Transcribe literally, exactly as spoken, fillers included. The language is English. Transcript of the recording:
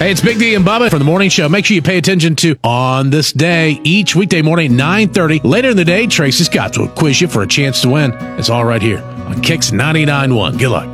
Hey, it's Big D and Bubba for the morning show. Make sure you pay attention to On This Day each weekday morning, nine thirty. Later in the day, Tracy Scott will quiz you for a chance to win. It's all right here on Kicks ninety-nine point one. Good luck.